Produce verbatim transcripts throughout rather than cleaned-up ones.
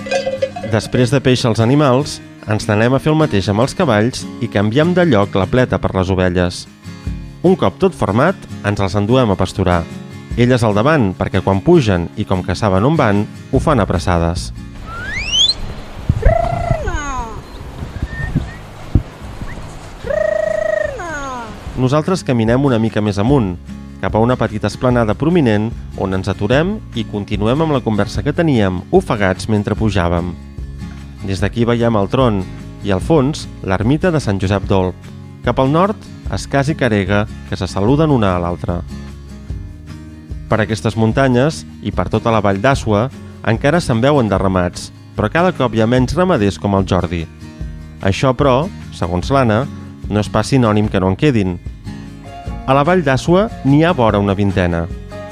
Després de peix als animals, ens n'anem a fer el mateix amb els cavalls i canviem de lloc la pleta per les ovelles. Un cop tot format, ens els enduem a pasturar. Elles al davant, perquè quan pugen i com que saben on van, ho fan apressades. Nosaltres caminem una mica més amunt, cap a una petita esplanada prominent on ens aturem i continuem amb la conversa que teníem, ofegats mentre pujàvem. Des d'aquí veiem el tron i, al fons, l'ermita de Sant Josep d'Olp. Cap al nord, Escàs i Carega, que se saluden una a l'altra. Per aquestes muntanyes i per tota la vall d'Àsua encara se'n veuen de ramats, però cada cop hi ha menys ramaders com el Jordi. Això, però, segons l'Anna, no és pas sinònim que no en quedin. A la vall d'Àsua n'hi ha vora una vintena.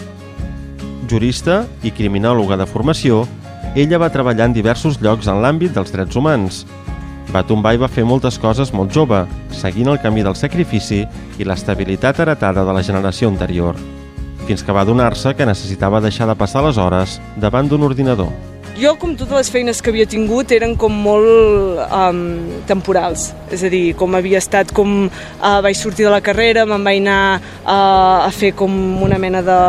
Jurista i criminòloga de formació, ella va treballar en diversos llocs en l'àmbit dels drets humans. Va tombar i va fer moltes coses molt jove, seguint el camí del sacrifici i l'estabilitat heretada de la generació anterior, fins que va adonar-se que necessitava deixar de passar les hores davant d'un ordinador. Jo, com totes les feines que havia tingut, eren com molt um, temporals. És a dir, com havia estat, com uh, vaig sortir de la carrera, me'n vaig anar uh, a fer com una mena de...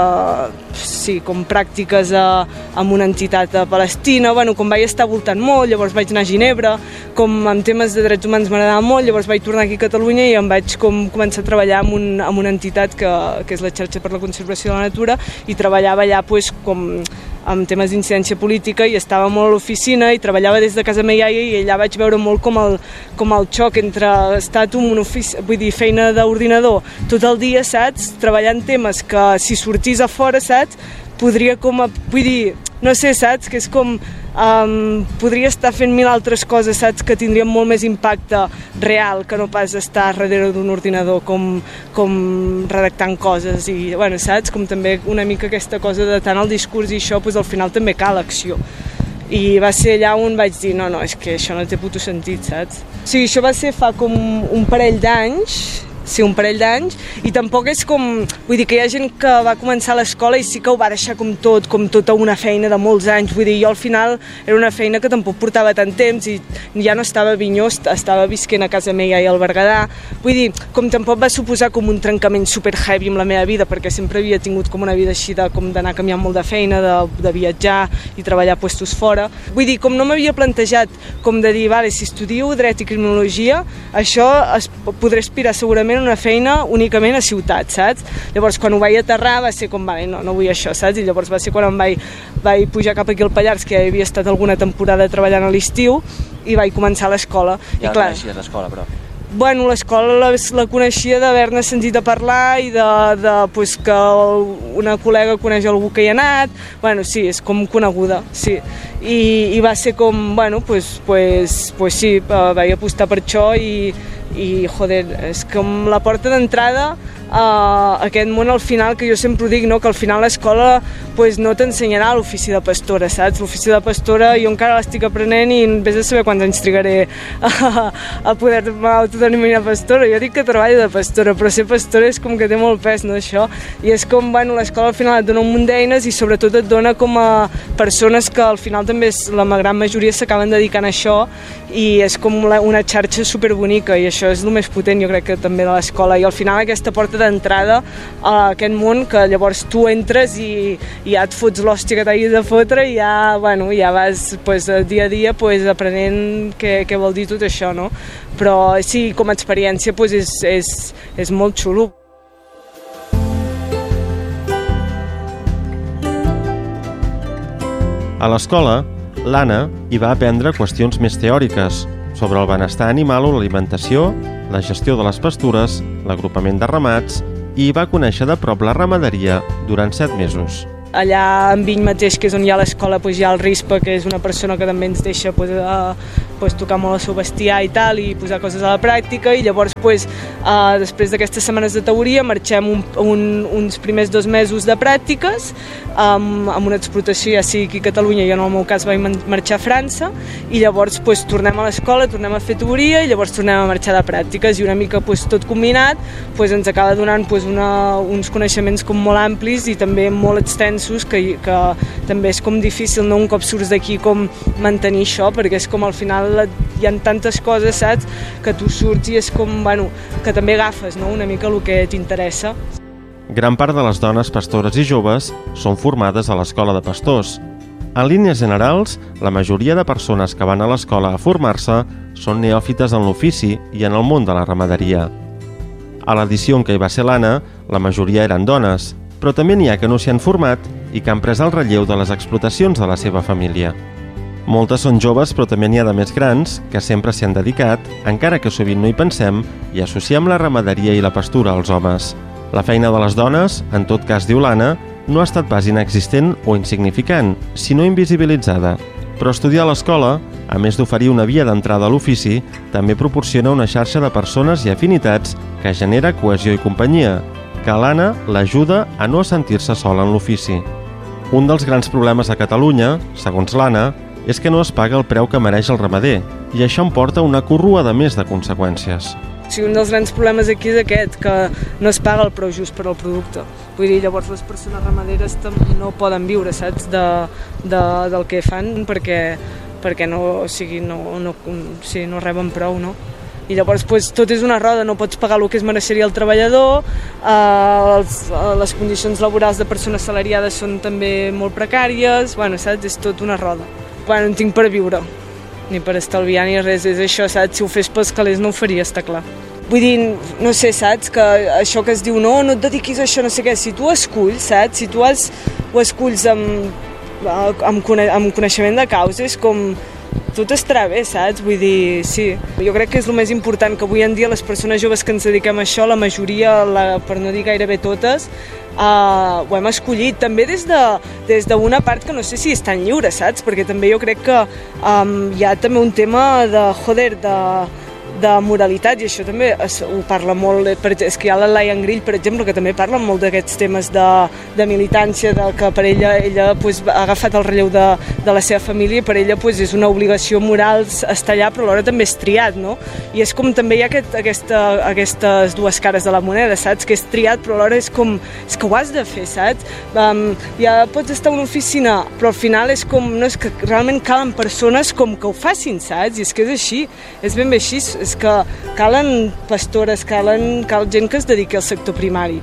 sí, com pràctiques a, amb una entitat a Palestina, bueno, com vaig estar voltant molt, llavors vaig anar a Ginebra, com en temes de drets humans m'agradava molt, llavors vaig tornar aquí a Catalunya i em vaig com començar a treballar amb, un, amb una entitat que, que és la Xarxa per la Conservació de la Natura, i treballava allà pues, com amb temes d'incidència política, i estava molt a l'oficina i treballava des de casa meva iaia, i allà vaig veure molt com el, com el xoc entre estar tu en una ofici... vull dir, feina d'ordinador tot el dia, saps? Treballant temes que si sortís a fora, saps? Podria com a... vull dir, no sé, saps? Que és com... Um, podria estar fent mil altres coses, saps? Que tindrien molt més impacte real que no pas estar darrere d'un ordinador com, com redactant coses i, bueno, saps? Com també una mica aquesta cosa de tant el discurs i això, doncs al final també cal acció. I va ser allà on vaig dir, no, no, és que això no té puto sentit, saps? O sigui, això va ser fa com un parell d'anys, sí, un parell d'anys, i tampoc és com... Vull dir que hi ha gent que va començar a l'escola i sí que ho va deixar com tot, com tota una feina de molts anys. Vull dir, jo al final era una feina que tampoc portava tant temps i ja no estava a Avinyó, estava visquent a casa meva i al Berguedà. Vull dir, com tampoc va suposar com un trencament super heavy amb la meva vida, perquè sempre havia tingut com una vida així de, com d'anar canviant molt de feina, de, de viatjar i treballar a puestos fora. Vull dir, com no m'havia plantejat com de dir, vale, si estudio dret i criminologia, això es podré aspirar segurament una feina únicament a ciutat, saps? Llavors, quan ho vaig aterrar va ser com, vale, no, no vull això, saps? I llavors va ser quan em vaig, vaig pujar cap aquí al Pallars, que ja havia estat alguna temporada treballant a l'estiu, i vaig començar a l'escola. Ja la coneixies l'escola, però? Bueno, l'escola la, la coneixia d'haver-ne sentit a parlar i de, de pues, que una col·lega coneix algú que hi ha anat. Bueno, sí, és com coneguda, sí. I, i va ser com, bueno, pues, pues, pues sí, vaig apostar per això i, i joder, és com la porta d'entrada a aquest món al final, que jo sempre ho dic, no? Que al final l'escola pues, no t'ensenyarà l'ofici de pastora, saps? L'ofici de pastora jo encara l'estic aprenent i vés a saber quants anys trigaré a, a poder-me autodenominar pastora. Jo dic que treballo de pastora, però ser pastora és com que té molt pes, no, això? I és com, bueno, l'escola al final et dona un munt d'eines i sobretot et dona com a persones que al final també és, la gran majoria s'acaben dedicant a això, i és com una xarxa superbonica, i això és el més potent, jo crec, que també de l'escola. I al final aquesta porta d'entrada a aquest món, que llavors tu entres i, i ja et fots l'hòstia que t'hagis de fotre i ja, bueno, ja vas pues, dia a dia pues, aprenent què, què vol dir tot això, no? Però sí, com a experiència pues, és, és, és molt xulo. A l'escola, l'Anna hi va aprendre qüestions més teòriques sobre el benestar animal o l'alimentació, la gestió de les pastures, l'agrupament de ramats, i va conèixer de prop la ramaderia durant set mesos. Allà en Viny mateix, que és on hi ha l'escola, doncs hi ha el Rispa, que és una persona que també ens deixa pues, a, pues, tocar molt el seu bestiar i tal, i posar coses a la pràctica, i llavors pues, uh, després d'aquestes setmanes de teoria marxem un, un, uns primers dos mesos de pràctiques um, amb una explotació, ja sigui aquí a Catalunya, jo en el meu cas vaig marxar a França, i llavors pues, tornem a l'escola, tornem a fer teoria i llavors tornem a marxar de pràctiques, i una mica pues, tot combinat pues, ens acaba donant pues, una, uns coneixements com molt amplis i també molt extensos descansos, que, que també és com difícil, no? Un cop surts d'aquí, com mantenir això, perquè és com al final hi ha tantes coses, saps? Que tu surts i és com, bueno, que també agafes, no? Una mica el que t'interessa. Gran part de les dones pastores i joves són formades a l'escola de pastors. En línies generals, la majoria de persones que van a l'escola a formar-se són neòfites en l'ofici i en el món de la ramaderia. A l'edició en què hi va ser l'Anna, la majoria eren dones, però també n'hi ha que no s'hi han format i que han pres el relleu de les explotacions de la seva família. Moltes són joves, però també n'hi ha de més grans que sempre s'hi han dedicat, encara que sovint no hi pensem, i associem la ramaderia i la pastura als homes. La feina de les dones, en tot cas diu l'Anna, no ha estat pas inexistent o insignificant, sinó invisibilitzada. Però estudiar a l'escola, a més d'oferir una via d'entrada a l'ofici, també proporciona una xarxa de persones i afinitats que genera cohesió i companyia, que l'Anna l'ajuda a no sentir-se sola en l'ofici. Un dels grans problemes a Catalunya, segons l'Anna, és que no es paga el preu que mereix el ramader, i això em porta una corruada més de conseqüències. Sí, un dels grans problemes aquí és aquest, que no es paga el preu just per al producte. Vull dir, llavors les persones ramaderes no poden viure, saps, de, de, del que fan perquè, perquè no, o sigui, no, no, o sigui, no reben prou, no? I llavors pues, tot és una roda, no pots pagar el que es mereixeria el treballador, eh, els, les condicions laborals de persones salariades són també molt precàries, bueno, saps, és tot una roda. Bueno, no tinc per viure, ni per estalviar ni res, és això, saps, si ho fes pels calés no ho faria, està clar. Vull dir, no sé, saps, que això que es diu, no, no et dediquis a això, no sé què, si tu esculls, saps, si tu has, ho esculls amb, amb, amb coneixement de causa, és com, tot estarà bé, saps? Vull dir, sí. Jo crec que és el més important, que avui en dia les persones joves que ens dediquem a això, la majoria, la, per no dir gairebé totes, uh, ho hem escollit. També des de, des d'una part que no sé si és tan lliure, saps? Perquè també jo crec que um, hi ha també un tema de, joder, de... de moralitat, i això també es, ho parla molt, per, és que hi ha la Lion Grill, per exemple, que també parla molt d'aquests temes de, de militància, de que per ella, ella pues, ha agafat el relleu de, de la seva família i per ella pues, és una obligació moral estar allà, però alhora també és triat, no? I és com també hi ha aquest, aquesta, aquestes dues cares de la moneda, saps? Que és triat, però alhora és com, és que ho has de fer, saps? Um, ja pots estar a una oficina, però al final és com, no, és que realment calen persones com que ho facin, saps? I és que és així, és ben bé així, és que calen pastores, calen, cal gent que es dediqui al sector primari.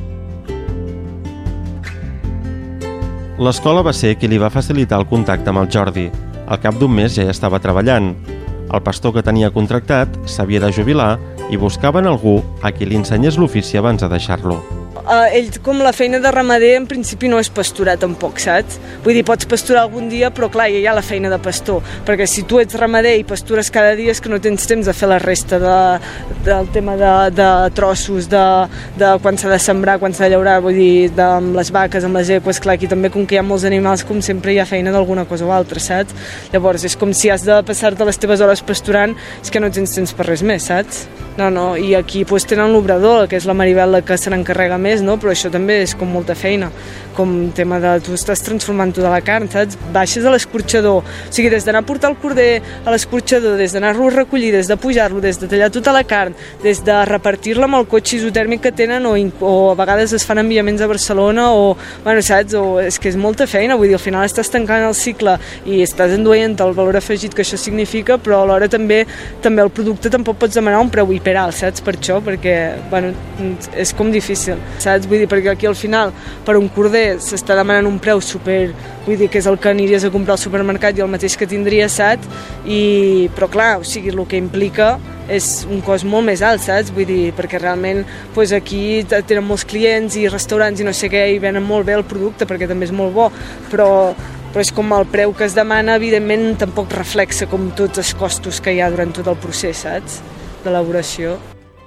L'escola va ser qui li va facilitar el contacte amb el Jordi. Al cap d'un mes ja hi estava treballant. El pastor que tenia contractat s'havia de jubilar i buscaven algú a qui li ensenyés l'ofici abans de deixar-lo. Uh, ell, com la feina de ramader, en principi no és pasturar tampoc, saps? Vull dir, pots pasturar algun dia, però clar, ja hi ha la feina de pastor, perquè si tu ets ramader i pastures cada dia és que no tens temps de fer la resta de, del tema de, de trossos, de, de quan s'ha de sembrar, quan s'ha de llaurar, vull dir, de, amb les vaques, amb les eques, clar, aquí també com que hi ha molts animals, com sempre hi ha feina d'alguna cosa o altra, saps? Llavors és com si has de passar-te les teves hores pasturant, és que no tens temps per res més, saps? No, no, i aquí pues, tenen l'obrador, que és la Maribel la que se n'encarrega més, no? Però això també és com molta feina, com tema de tu estàs transformant tota la carn, saps? Baixes a l'escorxador, o sigui, des d'anar a portar el corder a l'escorxador, des d'anar-lo a recollir, des de pujar-lo, des de tallar tota la carn, des de repartir-la amb el cotxe isotèrmic que tenen, o, o a vegades es fan enviaments a Barcelona, o, bueno, saps? O, és que és molta feina, vull dir, al final estàs tancant el cicle i estàs enduent el valor afegit que això significa, però alhora també també el producte tampoc pots demanar un preu hiperalt, saps? Per això, perquè, bueno, és com difícil, saps? Vull dir, perquè aquí al final, per un corder s'està demanant un preu super, vull dir, que és el que aniries a comprar al supermercat i el mateix que tindries, saps? I, però clar, o sigui, el que implica és un cost molt més alt, saps? Vull dir, perquè realment pues, aquí tenen molts clients i restaurants i no sé què, i venen molt bé el producte perquè també és molt bo, però, però és com el preu que es demana, evidentment tampoc reflexa com tots els costos que hi ha durant tot el procés, saps? D'elaboració.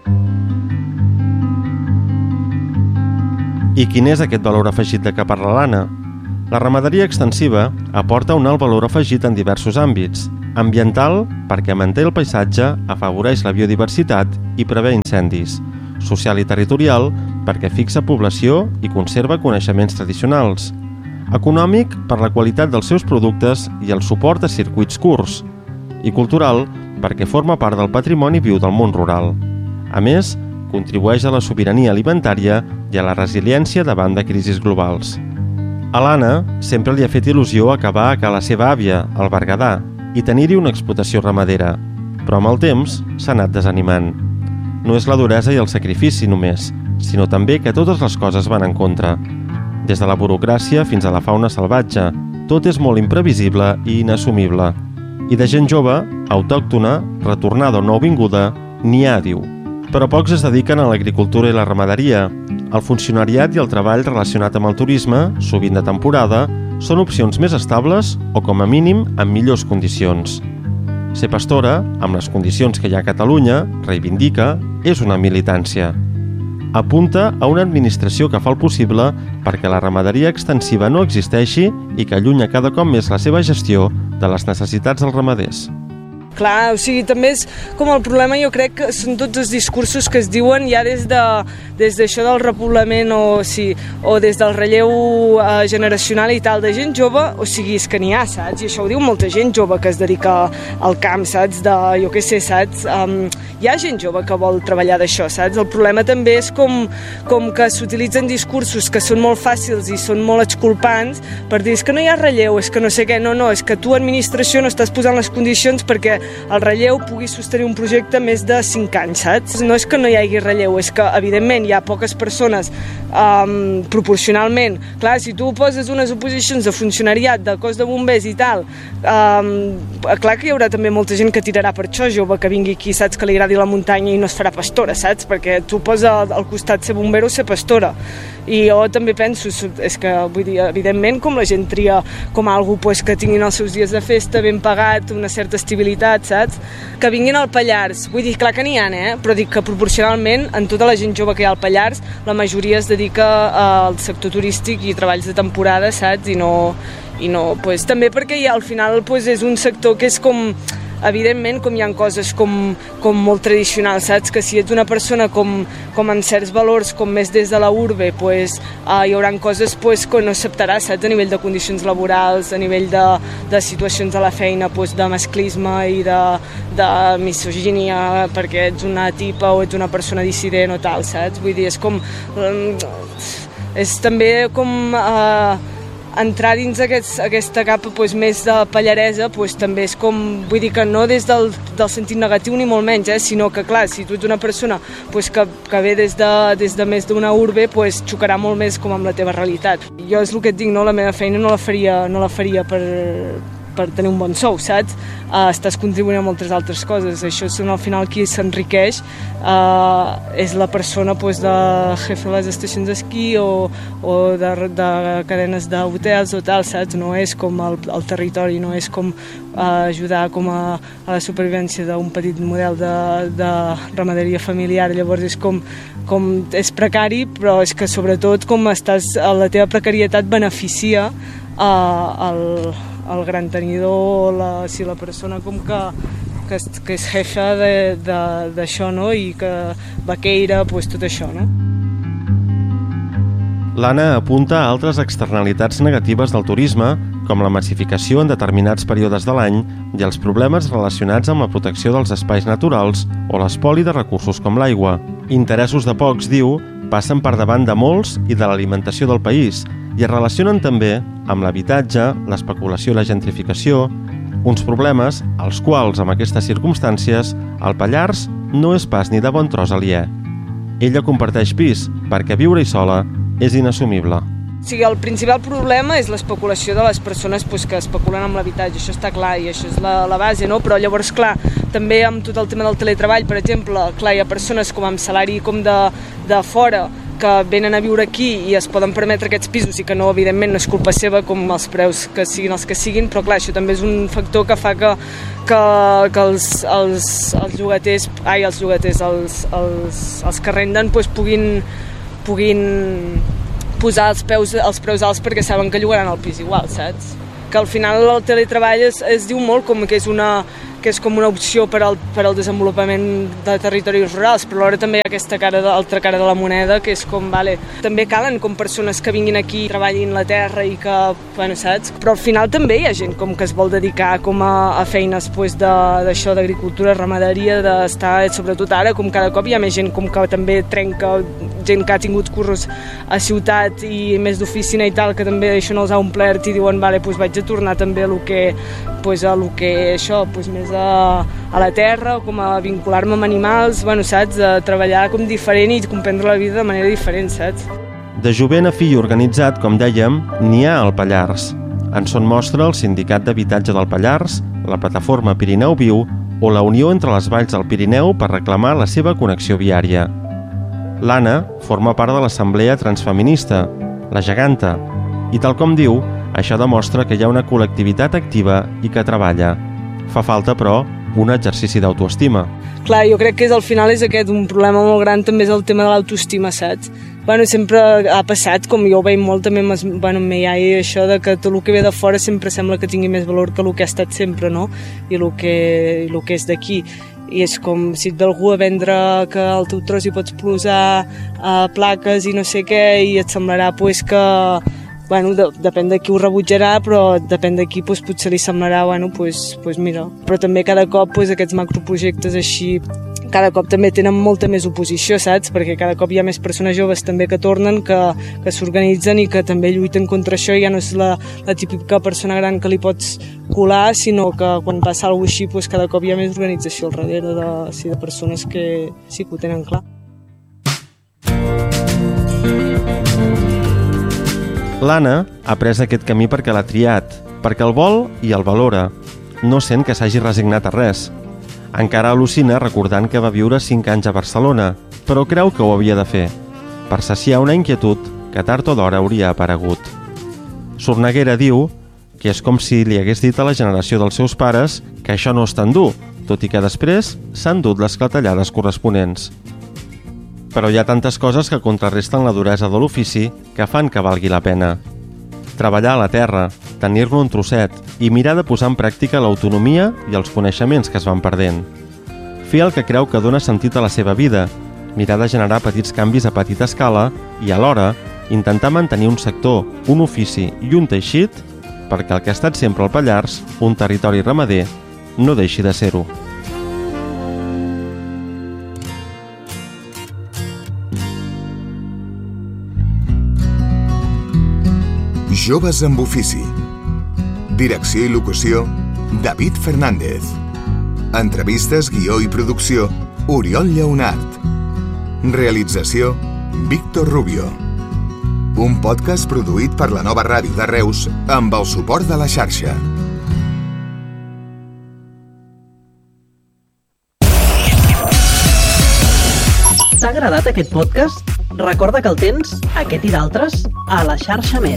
I quin és aquest valor afegit de què parla l'Anna? La ramaderia extensiva aporta un alt valor afegit en diversos àmbits. Ambiental, perquè manté el paisatge, afavoreix la biodiversitat i prevé incendis. Social i territorial, perquè fixa població i conserva coneixements tradicionals. Econòmic, per la qualitat dels seus productes i el suport a circuits curts. I cultural, perquè forma part del patrimoni viu del món rural. A més, contribueix a la sobirania alimentària i a la resiliència davant de crisis globals. A l'Anna sempre li ha fet il·lusió acabar a ca la seva àvia, al Berguedà, i tenir-hi una explotació ramadera, però amb el temps s'ha anat desanimant. No és la duresa i el sacrifici només, sinó també que totes les coses van en contra. Des de la burocràcia fins a la fauna salvatge, tot és molt imprevisible i inassumible. I de gent jove, autòctona, retornada o nouvinguda, n'hi ha, diu. Però pocs es dediquen a l'agricultura i la ramaderia. El funcionariat i el treball relacionat amb el turisme, sovint de temporada, són opcions més estables o, com a mínim, en millors condicions. Ser pastora, amb les condicions que hi ha a Catalunya, reivindica, és una militància. Apunta a una administració que fa el possible perquè la ramaderia extensiva no existeixi i que allunya cada cop més la seva gestió de les necessitats dels ramaders. Clar, o sigui, també és com el problema, jo crec que són tots els discursos que es diuen ja des de des d'això del repoblament o, sí, o des del relleu eh, generacional i tal, de gent jove, o sigui, és que n'hi ha, saps? I això ho diu molta gent jove que es dedica al camp, saps? De, jo què sé, saps? Um, hi ha gent jove que vol treballar d'això, saps? El problema també és com, com que s'utilitzen discursos que són molt fàcils i són molt exculpants per dir, és que no hi ha relleu, és que no sé què, no, no, és que tu, administració, no estàs posant les condicions perquè el relleu pugui sostenir un projecte més de cinc anys, saps? No és que no hi hagi relleu, és que, evidentment, hi ha poques persones um, proporcionalment. Clar, si tu poses unes oposicions de funcionariat, de cos de bombers i tal, um, clar que hi haurà també molta gent que tirarà per això, jove, que vingui aquí, saps, que li agradi la muntanya i no es farà pastora, saps? Perquè tu posa al costat ser bomber o ser pastora. I jo també penso, és que, vull dir, evidentment, com la gent tria com algú pues, que tinguin els seus dies de festa ben pagat, una certa estabilitat, saps? Que vinguin al Pallars, vull dir, clar que n'hi ha, eh? Però dic que proporcionalment, en tota la gent jove que hi ha al Pallars, la majoria es dedica al sector turístic i treballs de temporada, saps? I no, i no pues, també perquè ja, al final pues, és un sector que és com... Evidentment, com hi ha coses com, com molt tradicionals, saps? Que si ets una persona com, com en certs valors, com més des de la urbe, pues, uh, hi haurà coses pues, que no acceptaràs, saps? A nivell de condicions laborals, a nivell de, de situacions a la feina, pues, de masclisme i de, de misogínia, perquè ets una tipa o ets una persona dissident o tal, saps? Vull dir, és com... Um, és també com... Uh, entrar dins aquest, aquesta capa pues, més de pallaresa pues, també és com, vull dir que no des del, del sentit negatiu ni molt menys, eh, sinó que clar, si tu ets una persona pues, que, que ve des de, des de més d'una urbe, pues, xocarà molt més com amb la teva realitat. Jo és el que et dic, no? La meva feina no la faria, no la faria per, per tenir un bon sou, saps? Uh, estàs contribuint a moltes altres coses, això són al final qui s'enriqueix, uh, és la persona pues, de jefe de les estacions d'esquí o, o de, de cadenes d'hotels o tal, saps? No és com el, el territori, no és com uh, ajudar com a, a la supervivència d'un petit model de, de ramaderia familiar, llavors és com, com és precari, però és que sobretot com estàs, la teva precarietat beneficia uh, el el gran tenidor, la, si la persona com que, que, que és jefa d'això, no? I que vaqueira, pues, tot això, no? L'Anna apunta a altres externalitats negatives del turisme, com la massificació en determinats períodes de l'any i els problemes relacionats amb la protecció dels espais naturals o l'espoli de recursos com l'aigua. Interessos de pocs, diu, passen per davant de molts i de l'alimentació del país i es relacionen també amb l'habitatge, l'especulació i la gentrificació, uns problemes als quals, amb aquestes circumstàncies, el Pallars no és pas ni de bon tros aliè. Ella comparteix pis perquè viure-hi sola és inassumible. O sigui, el principal problema és l'especulació de les persones pues, que especulen amb l'habitatge, això està clar i això és la, la base, no? Però llavors, clar, també amb tot el tema del teletreball, per exemple, clar, hi ha persones com amb salari com de, de fora que venen a viure aquí i es poden permetre aquests pisos i que no, evidentment, no és culpa seva com els preus que siguin els que siguin, però clar, això també és un factor que fa que, que, que els, els, els llogaters, ai, els llogaters, els, els, els que renden pues, puguin, puguin posar els preus, els preus alts perquè saben que llogaran el pis igual, saps? Que al final el teletreball es, es diu molt com que és una, que és com una opció per al, per al desenvolupament de territoris rurals, però alhora també hi ha aquesta cara de, altra cara de la moneda, que és com, vale, també calen com persones que vinguin aquí, treballin la terra i que, bueno, saps? Però al final també hi ha gent com que es vol dedicar com a, a feines pues, d'això, d'agricultura, ramaderia, d'estar, sobretot ara, com cada cop hi ha més gent com que també trenca, gent que ha tingut curros a ciutat i més d'oficina i tal, que també això no els ha omplert i diuen, vale, pues vaig a tornar també a lo que, pues, a lo que això, pues, més a, a la terra, com a vincular-me amb animals, bueno, saps? A treballar com diferent i comprendre la vida de manera diferent, saps? De jovent a fill organitzat, com dèiem, n'hi ha al Pallars. En són mostra el Sindicat d'Habitatge del Pallars, la plataforma Pirineu Viu o la Unió entre les Valls del Pirineu per reclamar la seva connexió viària. L'Anna forma part de l'Assemblea Transfeminista, la Geganta, i tal com diu, això demostra que hi ha una col·lectivitat activa i que treballa. Fa falta, però, un exercici d'autoestima. Clar, jo crec que és, al final és aquest, un problema molt gran també és el tema de l'autoestima, saps? Bueno, sempre ha passat, com jo ho veig molt també amb, bueno, amb ja i això de que tot el que ve de fora sempre sembla que tingui més valor que el que ha estat sempre, no? I el que, i el que és d'aquí. I és com si et ve algú a vendre que al teu tros hi pots posar uh, plaques i no sé què, i et semblarà pues, que bueno, de, depèn de qui ho rebutjarà, però depèn de qui pues, potser li semblarà, bueno, pues, pues mira. Però també cada cop pues, aquests macroprojectes així, cada cop també tenen molta més oposició, saps? Perquè cada cop hi ha més persones joves també que tornen, que, que s'organitzen i que també lluiten contra això, i ja no és la, la típica persona gran que li pots colar, sinó que quan passa alguna cosa així pues, cada cop hi ha més organització al darrere de, sí, de persones que sí que ho tenen clar. L'Anna ha pres aquest camí perquè l'ha triat, perquè el vol i el valora. No sent que s'hagi resignat a res. Encara al·lucina recordant que va viure cinc anys a Barcelona, però creu que ho havia de fer, per saciar una inquietud que tard o d'hora hauria aparegut. Sorneguera diu que és com si li hagués dit a la generació dels seus pares que això no és tan dur, tot i que després s'han dut les clatellades corresponents. Però hi ha tantes coses que contrarresten la duresa de l'ofici que fan que valgui la pena. Treballar a la terra, tenir-lo un trosset i mirar de posar en pràctica l'autonomia i els coneixements que es van perdent. Fer el que creu que dona sentit a la seva vida, mirar de generar petits canvis a petita escala i, alhora, intentar mantenir un sector, un ofici i un teixit perquè el que ha estat sempre al Pallars, un territori ramader, no deixi de ser-ho. Joves amb ofici. Direcció i locució, David Fernández. Entrevistes, guió i producció, Oriol Lleonart. Realització, Víctor Rubio. Un podcast produït per la Nova Ràdio de Reus amb el suport de la xarxa. T'ha agradat aquest podcast? Recorda que el tens, aquest i d'altres, a la xarxa Més.